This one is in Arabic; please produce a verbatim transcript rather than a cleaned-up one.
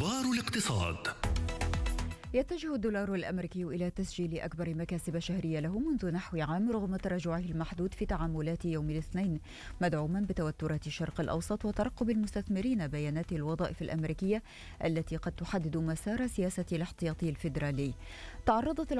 أخبار الاقتصاد. يتجه الدولار الأمريكي إلى تسجيل أكبر مكاسب شهرية له منذ نحو عام رغم تراجعه المحدود في تعاملات يوم الاثنين، مدعوما بتوترات الشرق الأوسط وترقب المستثمرين بيانات الوظائف الأمريكية التي قد تحدد مسار سياسة الاحتياطي الفيدرالي. تعرضت